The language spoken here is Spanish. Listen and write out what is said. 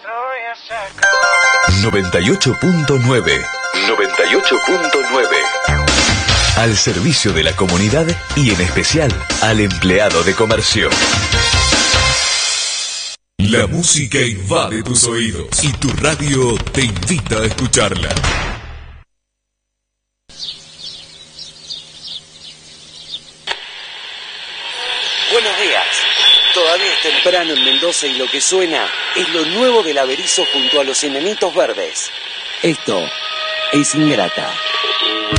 98.9. 98.9. Al servicio de la comunidad y en especial al empleado de comercio. La música invade tus oídos y tu radio te invita a escucharla. Buenos días. Todavía es temprano en Mendoza y lo que suena es lo nuevo del Averizo junto a los Enanitos Verdes. Esto es Ingrata.